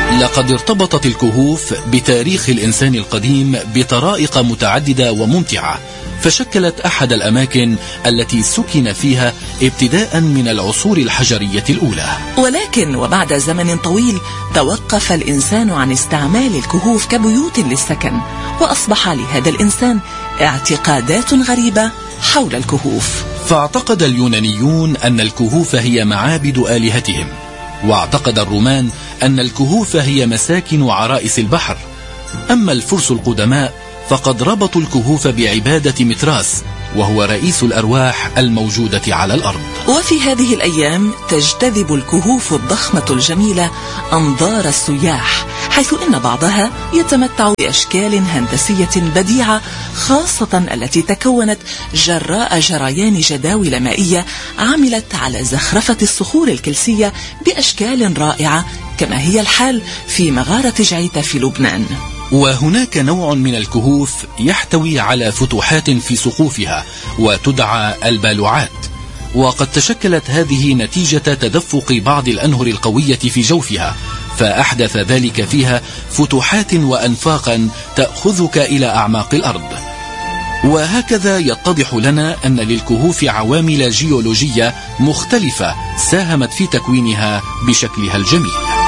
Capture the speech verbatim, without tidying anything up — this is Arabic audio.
لقد ارتبطت الكهوف بتاريخ الإنسان القديم بطرائق متعددة وممتعة، فشكلت أحد الأماكن التي سكن فيها ابتداء من العصور الحجرية الأولى. ولكن وبعد زمن طويل توقف الإنسان عن استعمال الكهوف كبيوت للسكن، وأصبح لهذا الإنسان اعتقادات غريبة حول الكهوف. فاعتقد اليونانيون أن الكهوف هي معابد آلهتهم، واعتقد الرومان أن الكهوف هي مساكن عرائس البحر. أما الفرس القدماء فقد ربطوا الكهوف بعبادة متراس، وهو رئيس الأرواح الموجودة على الأرض. وفي هذه الأيام تجتذب الكهوف الضخمة الجميلة أنظار السياح، حيث إن بعضها يتمتع بأشكال هندسية بديعة، خاصة التي تكونت جراء جريان جداول مائية عملت على زخرفة الصخور الكلسية بأشكال رائعة، كما هي الحال في مغارة جعيتا في لبنان. وهناك نوع من الكهوف يحتوي على فتوحات في سقوفها وتدعى البالوعات، وقد تشكلت هذه نتيجة تدفق بعض الأنهر القوية في جوفها، فأحدث ذلك فيها فتوحات وأنفاقا تأخذك إلى أعماق الأرض. وهكذا يتضح لنا أن للكهوف عوامل جيولوجية مختلفة ساهمت في تكوينها بشكلها الجميل.